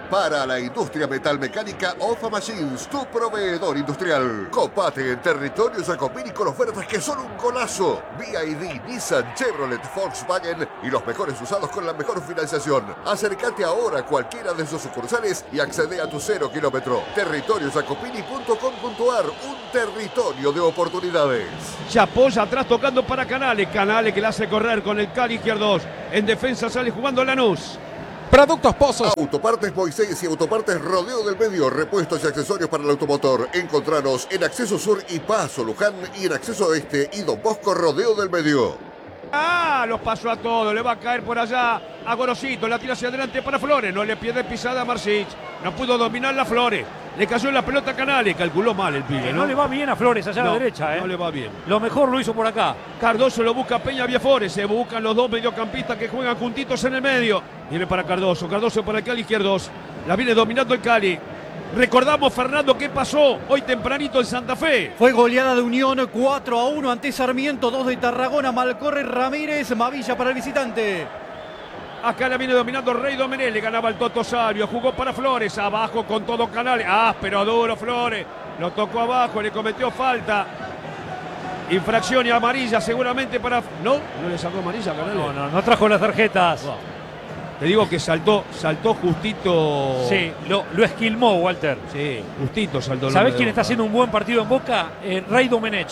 Para la industria metalmecánica, Ofa Machines, tu proveedor industrial. Copate en territorio Jacopini con ofertas que son un golazo. B Y D, Nissan, Chevrolet, Volkswagen y los mejores usados con la mejor financiación. Acércate ahora a cualquiera de sus sucursales y accede a tu cero kilómetro. territorio jacopini punto com punto ar, un territorio de oportunidades. Se apoya atrás tocando para Canales. Canales que la hace correr con el Cali izquierdo. En defensa sale jugando Lanús. Productos Pozos. Autopartes Moisés y Autopartes Rodeo del Medio, repuestos y accesorios para el automotor. Encontranos en Acceso Sur y Paso Luján y en Acceso Oeste y Don Bosco Rodeo del Medio. Ah, los pasó a todos. Le va a caer por allá a Gorosito. La tira hacia adelante para Flores. No le pierde pisada a Marcich. No pudo dominar la Flores. Le cayó en la pelota a Canales. Calculó mal el pibe, Eh, ¿no? no le va bien a Flores allá No, a la derecha, ¿eh? no le va bien. Lo mejor lo hizo por acá. Cardoso lo busca Peña Viafores. Se buscan los dos mediocampistas que juegan juntitos en el medio. Viene para Cardoso. Cardoso para el Cali izquierdos. La viene dominando el Cali. Recordamos, Fernando, qué pasó hoy tempranito en Santa Fe. Fue goleada de Unión cuatro a uno ante Sarmiento, dos de Tarragona, Malcorre, Ramírez, Mavilla para el visitante. Acá la viene dominando Rey Domenech. Le ganaba el Toto Salvio. Jugó para Flores. Abajo con todo Canales. Ah, pero duro Flores. Lo tocó abajo. Le cometió falta. Infracción y amarilla seguramente para... No, no le sacó amarilla a Canales. No, no, no trajo las tarjetas. Wow. Te digo que saltó, saltó justito. Sí, lo, lo esquilmó, Walter. Sí, justito saltó. ¿Sabés quién está haciendo un buen partido en Boca? Eh, Rey Domenech.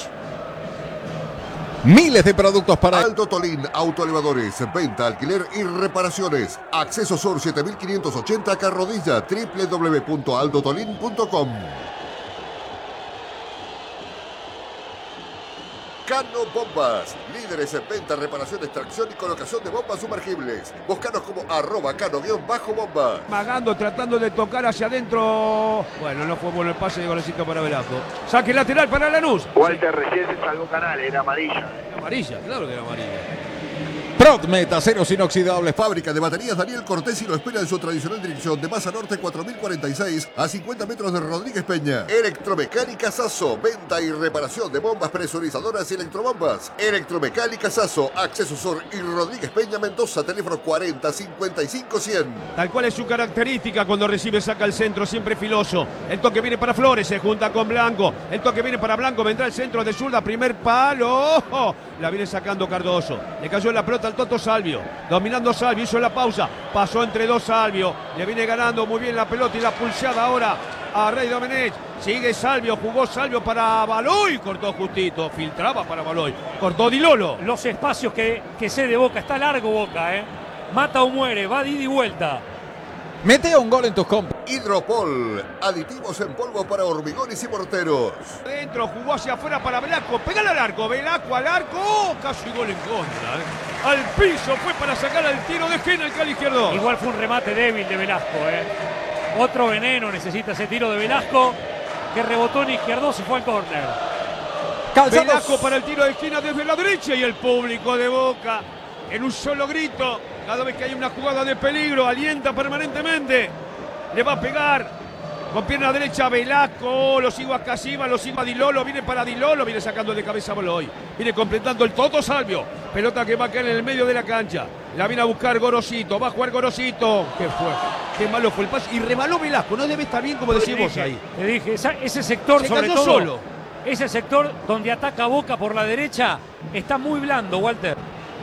Miles de productos para... Aldo Tolín, autoelevadores, venta, alquiler y reparaciones. Acceso Sur siete mil quinientos ochenta Carrodilla, doble u doble u doble u punto aldo tolín punto com. Cano Bombas, líderes en venta, reparación, extracción y colocación de bombas sumergibles. Búscanos como arroba cano-bomba. Magando, tratando de tocar hacia adentro. Bueno, no fue bueno el pase de Gorosito para Velasco. Saque lateral para Lanús. Walter recién se salvó Canales, era amarilla. Amarilla, claro que era amarilla. Prodmet, aceros inoxidables. Fábrica de baterías Daniel Cortés y lo espera en su tradicional dirección de Masa Norte cuatro mil cuarenta y seis a cincuenta metros de Rodríguez Peña. Electromecánica Sasso, venta y reparación de bombas presurizadoras y electrobombas. Electromecánica Sasso, Acceso Sur y Rodríguez Peña Mendoza, teléfono cuarenta cincuenta y cinco cien. Tal cual es su característica cuando recibe, saca al centro, siempre filoso. El toque viene para Flores, se junta con Blanco. El toque viene para Blanco, vendrá el centro de zurda, primer palo. ¡Oh! La viene sacando Cardoso. Le cayó en la pelota al Toto Salvio. Dominando Salvio, hizo la pausa. Pasó entre dos Salvio. Le viene ganando muy bien la pelota y la pulseada ahora a Rey Domenech. Sigue Salvio, jugó Salvio para Baloy. Cortó justito, filtraba para Baloy. Cortó Di Lolo. Los espacios que, que sé de Boca. Está largo Boca, ¿eh? Mata o muere, va de ida y vuelta. Mete un gol en tus compras. Hidropol, aditivos en polvo para hormigones y morteros. Dentro, jugó hacia afuera para Velasco. Pégale al arco, Velasco al arco. ¡Oh! Casi gol en contra. ¿eh? Al piso fue para sacar al tiro de esquina el Cali izquierdo. Igual fue un remate débil de Velasco, ¿eh? Otro veneno necesita ese tiro de Velasco, que rebotó en izquierdo y fue al córner. Calzados. Velasco para el tiro de esquina desde la derecha y el público de Boca en un solo grito. Cada vez que hay una jugada de peligro, alienta permanentemente. Le va a pegar con pierna derecha Velasco. Lo sigo a Casiva, lo sigo a Di Lolo. Viene para Di Lolo, viene sacando de cabeza a Baloy. Viene completando el Toto Salvio. Pelota que va a caer en el medio de la cancha. La viene a buscar Gorosito. Va a jugar Gorosito. ¿Qué fue? Qué malo fue el pase. Y rebaló Velasco. No debe estar bien como decimos ahí. Te dije, esa- ese sector Se sobre cayó todo, solo. ese sector donde ataca Boca por la derecha, está muy blando, Walter.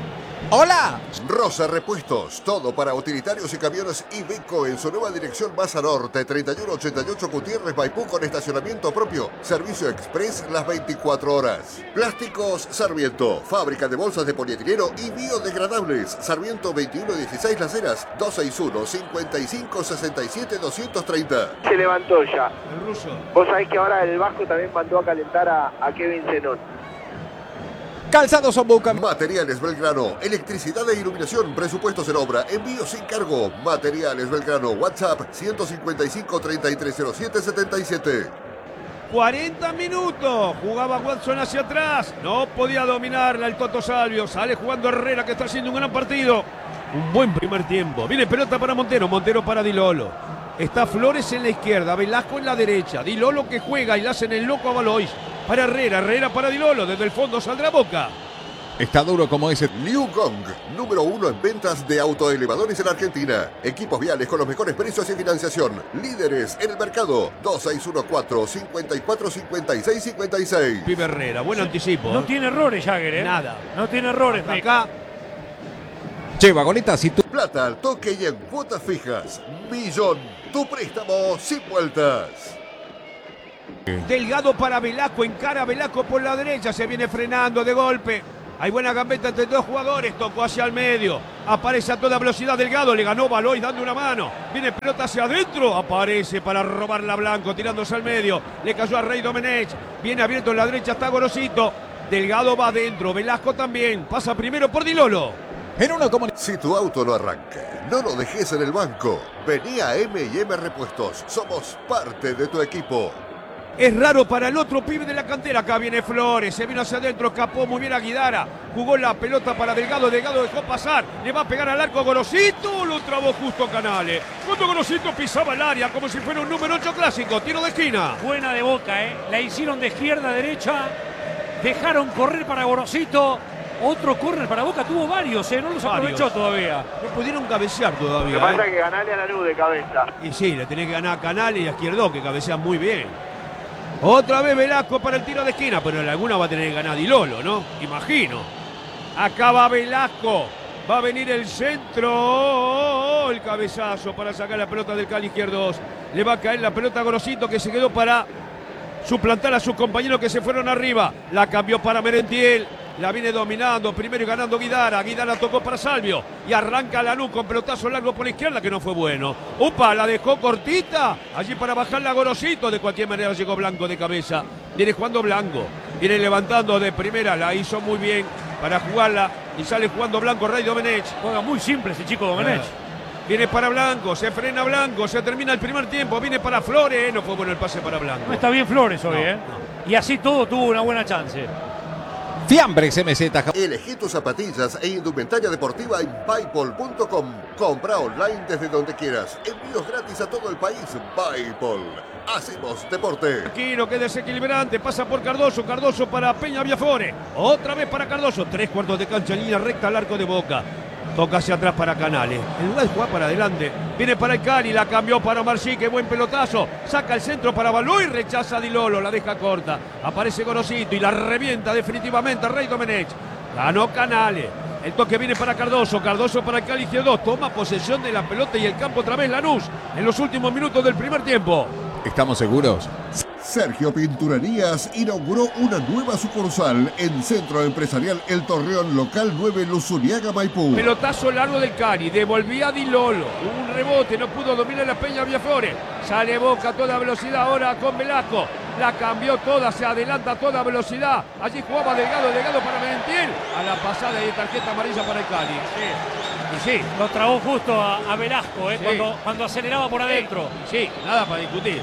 ¡Hola! Rosa Repuestos, todo para utilitarios y camiones Iveco en su nueva dirección Masa Norte, treinta y uno ochenta y ocho Gutiérrez Maipú con estacionamiento propio. Servicio express las veinticuatro horas. Plásticos Sarmiento, fábrica de bolsas de polietileno y biodegradables. Sarmiento veintiuno dieciséis Las Heras, dos seis uno, cincuenta y cinco sesenta y siete doscientos treinta. Se levantó ya. El ruso. Vos sabés que ahora el Vasco también mandó a calentar a, a Kevin Zenón. Calzados son Boca. Materiales Belgrano, electricidad e iluminación, presupuestos en obra, envío sin cargo. Materiales Belgrano, WhatsApp ciento cincuenta y cinco, treinta y tres cero siete, setenta y siete. cuarenta minutos. Jugaba Watson hacia atrás. No podía dominarla el Toto Salvio. Sale jugando Herrera, que está haciendo un gran partido. Un buen primer tiempo. Viene pelota para Montero. Montero para Di Lolo. Está Flores en la izquierda. Velasco en la derecha. Di Lolo que juega y la hacen el loco a Balois. Para Herrera. Herrera para Di Lolo. Desde el fondo saldrá Boca. Está duro como ese. Liu Gong, número uno en ventas de autoelevadores en Argentina. Equipos viales con los mejores precios y financiación. Líderes en el mercado. dos seis uno cuatro, cinco cuatro, cinco seis cinco seis. Pibe Herrera, buen anticipo. No ¿eh? tiene errores, Jagger, ¿eh? Nada. No tiene errores. Hasta Mick. acá. Che, Vagoneta, si tú. Plata al toque y en cuotas fijas. Millón. Tu préstamo sin vueltas. Delgado para Velasco, encara a Velasco por la derecha, se viene frenando de golpe. Hay buena gambeta entre dos jugadores, tocó hacia el medio. Aparece a toda velocidad Delgado, le ganó Baloy dando una mano. Viene pelota hacia adentro, aparece para robarla Blanco, tirándose al medio. Le cayó a Rey Domenech, viene abierto en la derecha, está Gorosito. Delgado va adentro, Velasco también, pasa primero por Di Lolo. En uno como. Si tu auto no arranca, no lo dejes en el banco. Vení a M y M Repuestos. Somos parte de tu equipo. Es raro para el otro pibe de la cantera. Acá viene Flores, se vino hacia adentro, escapó muy bien a Guidara. Jugó la pelota para Delgado, Delgado dejó pasar. Le va a pegar al arco Gorosito, lo trabó justo Canales. Cuando Gorosito pisaba el área como si fuera un número ocho clásico, tiro de esquina. Buena de Boca, ¿eh? La hicieron de izquierda a derecha. Dejaron correr para Gorosito. Otro córner para Boca, tuvo varios, ¿eh? No los Varios. aprovechó todavía. No pudieron cabecear Lo todavía. que pasa ¿eh? es que ganarle a la luz de cabeza. Y sí, le tenés que ganar a Canales y a Izquierdo, que cabecean muy bien. Otra vez Velasco para el tiro de esquina, pero en alguna va a tener que ganar Di Lolo, ¿no? Imagino. Acá va Velasco. Va a venir el centro. El cabezazo para sacar la pelota del Cali Izquierdos. Le va a caer la pelota a Gorosito, que se quedó para suplantar a sus compañeros que se fueron arriba. La cambió para Merentiel. La viene dominando, primero y ganando Guidara. Guidara tocó para Salvio. Y arranca Lanús con pelotazo largo por la izquierda, que no fue bueno. Upa, la dejó cortita. Allí para bajarla a Gorosito. De cualquier manera llegó Blanco de cabeza. Viene jugando Blanco. Viene levantando de primera. La hizo muy bien para jugarla. Y sale jugando Blanco, Rey Domenech. Juega muy simple ese chico Domenech. Viene para Blanco, se frena Blanco, se termina el primer tiempo, viene para Flores, no fue bueno el pase para Blanco. No está bien Flores hoy, No, ¿eh? no. Y así todo tuvo una buena chance. Fiambres M Z. Elegí tus zapatillas e indumentaria deportiva en Paypal punto com. Compra online desde donde quieras. Envíos gratis a todo el país. Paypal. Hacemos deporte. Aquino, que desequilibrante, pasa por Cardoso, Cardoso para Peña Viafore, otra vez para Cardoso, tres cuartos de cancha en línea recta al arco de Boca. Toca hacia atrás para Canales. En lugar de jugar para adelante, viene para el Cali, la cambió para Marcí, qué buen pelotazo. Saca el centro para Balú y rechaza a Di Lolo, la deja corta. Aparece Gorosito y la revienta definitivamente a Rey Domenech. Ganó Canales. El toque viene para Cardoso, Cardoso para el Cali Izquierdo. Toma posesión de la pelota y el campo otra vez Lanús en los últimos minutos del primer tiempo. ¿Estamos seguros? Sergio Pinturerías inauguró una nueva sucursal en Centro Empresarial El Torreón, local nueve, Luzuriaga, Maipú. Pelotazo largo del Cali, devolvía a Di Lolo. Hubo un rebote, no pudo dominar la Peña Viafore. Sale Boca a toda velocidad ahora con Velasco. La cambió toda, se adelanta a toda velocidad. Allí jugaba Delgado, Delgado para Merentiel. A la pasada y tarjeta amarilla para el Cali. Sí. Y sí, Lo trabó justo a, a Velasco, ¿eh? Sí. Cuando, cuando aceleraba por adentro. sí, nada para discutir.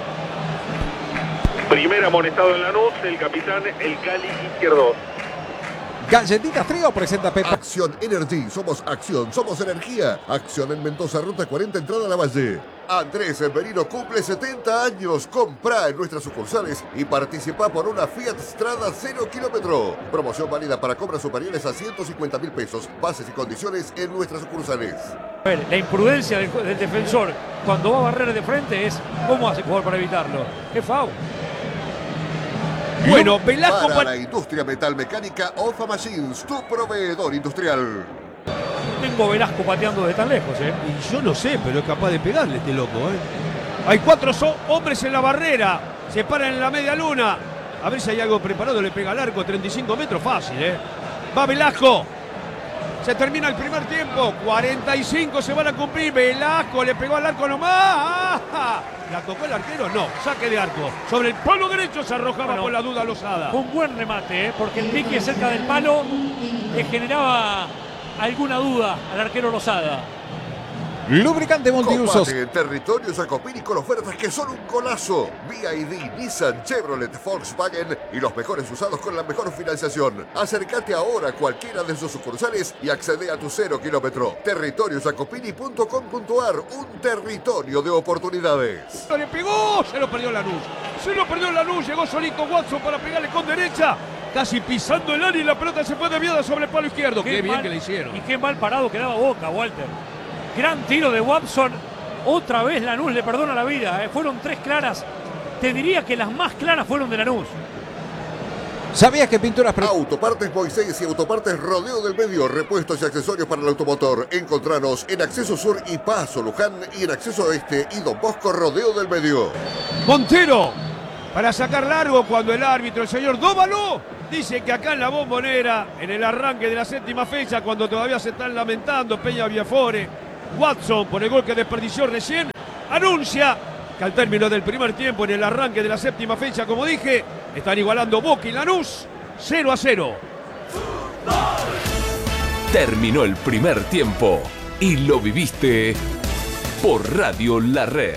Primer amonestado en Lanús, el capitán, el Cali Izquierdo. Galletitas Trío presenta Pepa. Acción Energy, somos acción, somos energía. Acción en Mendoza, ruta cuarenta, entrada a la Valle. Andrés Merino cumple setenta años. Comprá en nuestras sucursales y participa por una Fiat Strada cero kilómetro. Promoción válida para compras superiores a ciento cincuenta mil pesos. Bases y condiciones en nuestras sucursales. A ver, la imprudencia del, del defensor cuando va a barrer de frente es cómo hace jugar para evitarlo. ¡Qué foul! Bueno, Velasco Para para... la industria metalmecánica, Ofa Machines, tu proveedor industrial. Tengo Velasco pateando de tan lejos, ¿eh? Y yo no sé, pero es capaz de pegarle este loco, ¿eh? Hay cuatro so- hombres en la barrera. Se paran en la media luna. A ver si hay algo preparado. Le pega al arco. treinta y cinco metros. Fácil, ¿eh? Va Velasco. Se termina el primer tiempo. cuarenta y cinco se van a cumplir. Velasco le pegó al arco nomás. ¡Ah! ¿La tocó el arquero? No. Saque de arco. Sobre el palo derecho se arrojaba Bueno, por la duda Lozada. Fue un buen remate, ¿eh? Porque el pique cerca del palo le generaba alguna duda al arquero Lozada. Lubricante multiusos. Combate en territorio Jacopini con ofertas que son un golazo. B I D, Nissan, Chevrolet, Volkswagen y los mejores usados con la mejor financiación. Acércate ahora a cualquiera de sus sucursales y accede a tu cero kilómetro. territorio jacopini punto com punto ar, un territorio de oportunidades. Le pegó, se lo perdió Lanús. Se lo perdió Lanús, llegó solito Watson para pegarle con derecha. casi pisando el área y la pelota se fue desviada sobre el palo izquierdo. Qué, qué bien mal, que le hicieron. Y qué mal parado quedaba Boca, Walter. Gran tiro de Watson. Otra vez Lanús le perdona la vida. ¿eh? Fueron tres claras. Te diría que las más claras fueron de Lanús. ¿Sabías que Pinturas Pro... Autopartes Moisés y Autopartes Rodeo del Medio, repuestos y accesorios para el automotor. Encontranos en Acceso Sur y Paso Luján y en Acceso Oeste y Don Bosco Rodeo del Medio. Montero, para sacar largo cuando el árbitro, el señor Dóvalo, dice que acá en la Bombonera, en el arranque de la séptima fecha, cuando todavía se están lamentando Peña Viafore, Watson por el gol que desperdició recién, anuncia que al término del primer tiempo, en el arranque de la séptima fecha, como dije, están igualando Boca y Lanús cero a cero. Terminó el primer tiempo y lo viviste por Radio La Red.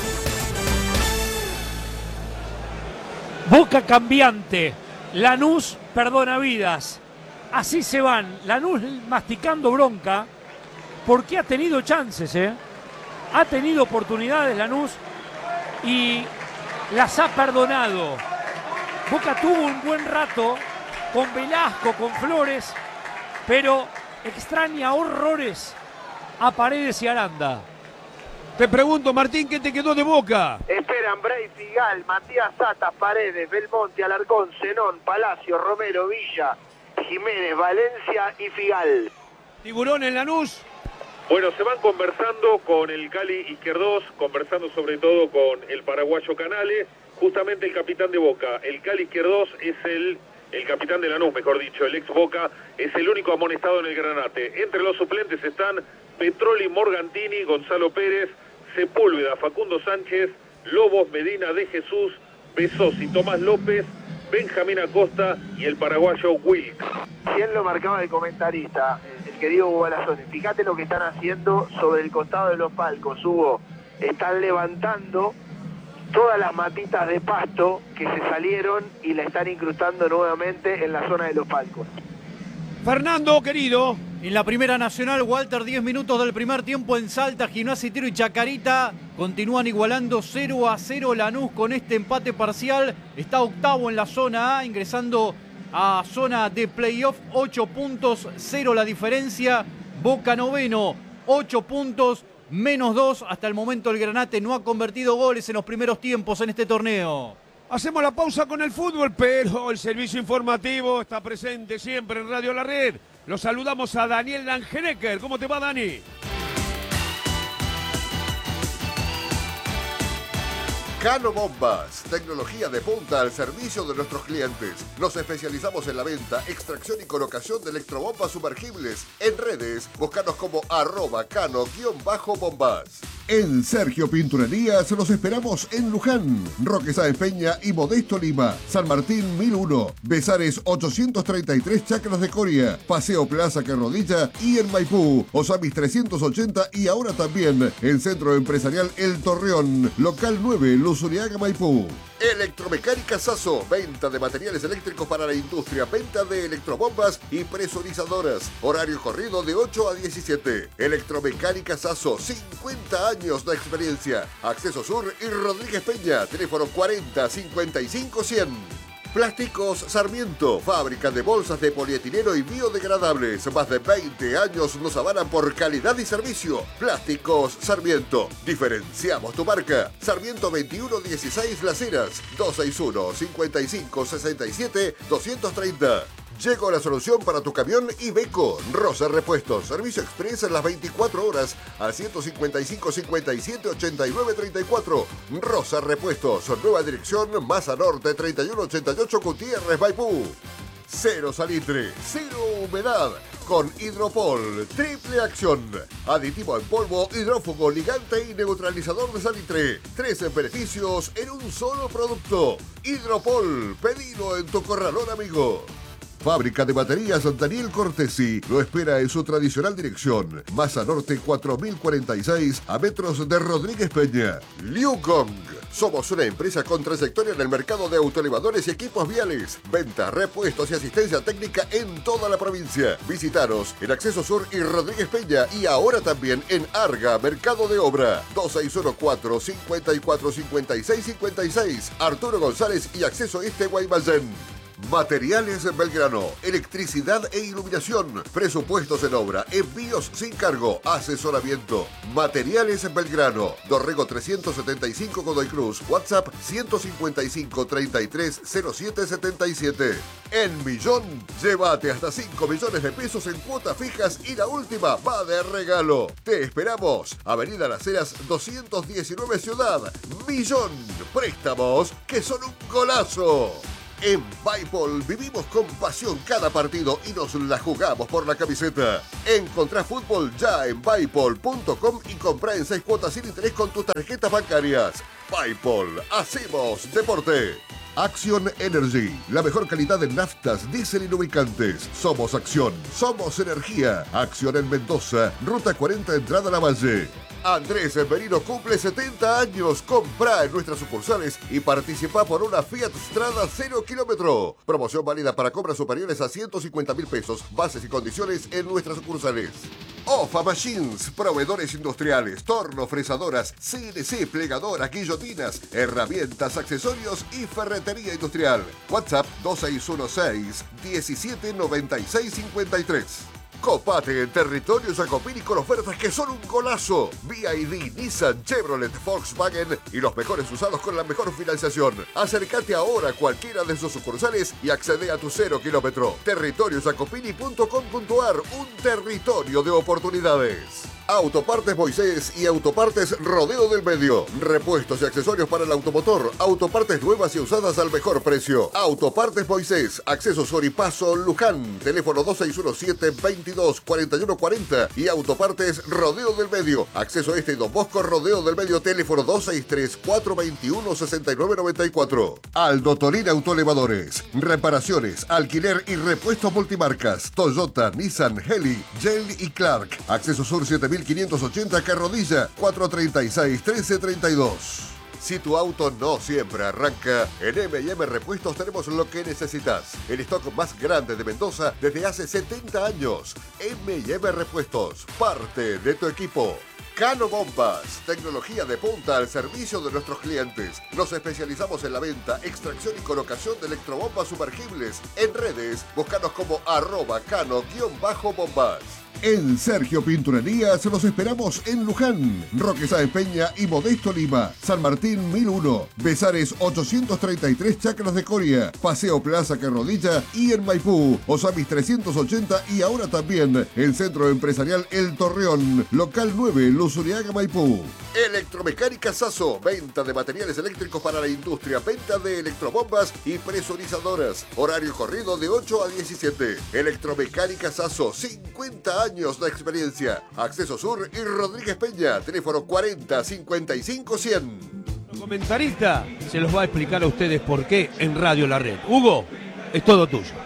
Boca cambiante, Lanús perdona vidas. Así se van, Lanús masticando bronca porque ha tenido chances, ¿eh? Ha tenido oportunidades Lanús y las ha perdonado. Boca tuvo un buen rato con Velasco, con Flores, pero extraña horrores a Paredes y Aranda. Te pregunto, Martín, ¿qué te quedó de Boca? Esperan Bray, Figal, Matías Satas, Paredes, Belmonte, Alarcón, Zenón, Palacio, Romero, Villa, Jiménez, Valencia y Figal. ¿Tiburón en Lanús? Bueno, se van conversando con el Cali Izquierdos, conversando sobre todo con el paraguayo Canales, justamente el capitán de Boca. El Cali Izquierdos es el, el capitán de Lanús, mejor dicho, el ex Boca, es el único amonestado en el Granate. Entre los suplentes están Petroli, Morgantini, Gonzalo Pérez, Sepúlveda, Facundo Sánchez, Lobos, Medina de Jesús, Besosi, Tomás López, Benjamín Acosta y el paraguayo Wilk. ¿Quién lo marcaba el comentarista? El querido Hugo Balazone. Fíjate lo que están haciendo sobre el costado de los palcos, Hugo. Están levantando todas las matitas de pasto que se salieron y la están incrustando nuevamente en la zona de los palcos. Fernando, querido. En la Primera Nacional, Walter, diez minutos del primer tiempo en Salta, Gimnasia y Tiro y Chacarita continúan igualando cero a cero. Lanús con este empate parcial está octavo en la zona A, ingresando a zona de playoff, ocho puntos, cero la diferencia. Boca noveno, ocho puntos, menos dos. Hasta el momento el Granate no ha convertido goles en los primeros tiempos en este torneo. Hacemos la pausa con el fútbol, pero el servicio informativo está presente siempre en Radio La Red. Los saludamos a Daniel Langenecker. ¿Cómo te va, Dani? Cano Bombas, tecnología de punta al servicio de nuestros clientes. Nos especializamos en la venta, extracción y colocación de electrobombas sumergibles. En redes, búscanos como arroba cano-bombas. En Sergio Pinturerías los esperamos en Luján, Roque Sáenz Peña y Modesto Lima, San Martín mil uno, Besares ochocientos treinta y tres, Chacras de Coria, Paseo Plaza Carrodilla y en Maipú, Osamis trescientos ochenta y ahora también en Centro Empresarial El Torreón, local nueve, Luzuriaga, Maipú. Electromecánica Sasso, venta de materiales eléctricos para la industria, venta de electrobombas y presurizadoras. Horario corrido de ocho a diecisiete. Electromecánica Sasso, cincuenta años de experiencia. Acceso Sur y Rodríguez Peña, teléfono cuarenta cincuenta y cinco cien. Plásticos Sarmiento, fábrica de bolsas de polietileno y biodegradables. Más de veinte años nos avalan por calidad y servicio. Plásticos Sarmiento. Diferenciamos tu marca. Sarmiento veintiuno dieciséis Las Heras, dos seis uno, cinco cinco, seis siete, dos tres cero. Llegó la solución para tu camión Iveco. Rosa Repuestos. Servicio express en las veinticuatro horas al ciento cincuenta y cinco, cincuenta y siete, ochenta y nueve, treinta y cuatro. Rosa Repuestos. Nueva dirección, Maza Norte, treinta y uno ochenta y ocho, Gutiérrez, Maipú. Cero salitre, cero humedad. Con Hidropol, triple acción. Aditivo en polvo, hidrófugo, ligante y neutralizador de salitre. Tres beneficios en un solo producto. Hidropol, pedilo en tu corralón, amigo. Fábrica de baterías Daniel Cortesi lo espera en su tradicional dirección. Maza Norte cuatro mil cuarenta y seis, a metros de Rodríguez Peña. Liu Gong. Somos una empresa con trayectoria en el mercado de autoelevadores y equipos viales. Venta, repuestos y asistencia técnica en toda la provincia. Visitaros en Acceso Sur y Rodríguez Peña y ahora también en Arga, Mercado de Obra. dos seis uno cuatro, cinco cuatro, cinco seis cinco seis. Arturo González y Acceso Este, Guaymallén. Materiales Belgrano, electricidad e iluminación, presupuestos en obra, envíos sin cargo, asesoramiento. Materiales Belgrano, Dorrego trescientos setenta y cinco Godoy Cruz, WhatsApp ciento cincuenta y cinco, treinta y tres, cero siete setenta y siete. En Millón, llévate hasta cinco millones de pesos en cuotas fijas y la última va de regalo. Te esperamos, Avenida Las Heras doscientos diecinueve Ciudad. Millón, préstamos que son un golazo. En Bipol vivimos con pasión cada partido y nos la jugamos por la camiseta. Encontrá fútbol ya en bipol punto com y comprá en seis cuotas sin interés con tus tarjetas bancarias. Bipol, hacemos deporte. Action Energy, la mejor calidad en naftas, diésel y lubricantes. Somos Acción, somos energía. Acción en Mendoza, Ruta cuarenta, entrada a la Valle. Andrés Merino cumple setenta años. Comprá en nuestras sucursales y participa por una Fiat Strada cero kilómetro. Promoción válida para compras superiores a ciento cincuenta mil pesos. Bases y condiciones en nuestras sucursales. Ofa Machines, proveedores industriales, torno, fresadoras, C N C, plegadoras, guillotinas, herramientas, accesorios y ferretería industrial. WhatsApp dos seis uno seis, diecisiete noventa y seis cincuenta y tres. Copate en territorio Jacopini con ofertas que son un golazo. B I D, Nissan, Chevrolet, Volkswagen y los mejores usados con la mejor financiación. Acércate ahora a cualquiera de sus sucursales y accede a tu cero kilómetro. territorio jacopini punto com punto ar, un territorio de oportunidades. Autopartes Moisés y Autopartes Rodeo del Medio. Repuestos y accesorios para el automotor. Autopartes nuevas y usadas al mejor precio. Autopartes Moisés, Acceso Soripaso, Luján. Teléfono dos seis uno siete, veintidós, cuarenta y uno cuarenta. Y Autopartes Rodeo del Medio. Acceso Este y Don Bosco, Rodeo del Medio. Teléfono dos seis tres, cuatro veintiuno, sesenta y nueve noventa y cuatro. Aldo Tolín Autoelevadores. Reparaciones, alquiler y repuestos multimarcas. Toyota, Nissan, Heli, Jelly y Clark. Acceso Sur siete mil quinientos ochenta Carrodilla, cuatro treinta y seis, trece treinta y dos. Si tu auto no siempre arranca, en M y M Repuestos tenemos lo que necesitas. El stock más grande de Mendoza desde hace setenta años. M y M Repuestos, parte de tu equipo. Cano Bombas, tecnología de punta al servicio de nuestros clientes. Nos especializamos en la venta, extracción y colocación de electrobombas sumergibles. En redes, búscanos como arroba cano-bombas. En Sergio Pinturerías los esperamos en Luján, Roque Sáenz Peña y Modesto Lima, San Martín mil uno, Besares ochocientos treinta y tres Chacras de Coria, Paseo Plaza Carrodilla y en Maipú, Osamis trescientos ochenta y ahora también el Centro Empresarial El Torreón, local nueve, Luzuriaga, Maipú. Electromecánica Sasso, venta de materiales eléctricos para la industria, venta de electrobombas y presurizadoras. Horario corrido de ocho a diecisiete. Electromecánica Sasso, cincuenta años de experiencia. Acceso Sur y Rodríguez Peña, teléfono cuarenta, cincuenta y cinco, cien. El comentarista se los va a explicar a ustedes por qué en Radio La Red. Hugo, es todo tuyo.